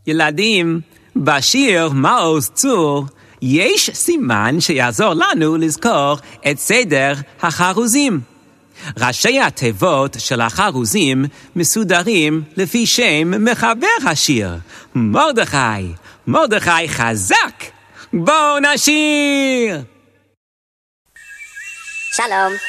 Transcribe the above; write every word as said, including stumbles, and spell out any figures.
ילדים, בשיר מעוז צור יש סימן שיעזור לנו לזכור את סדר החרוזים. ראשי התיבות של החרוזים מסודרים לפי שם מחבר השיר, מרדכי. מרדכי חזק! בואו נשיר! שלום.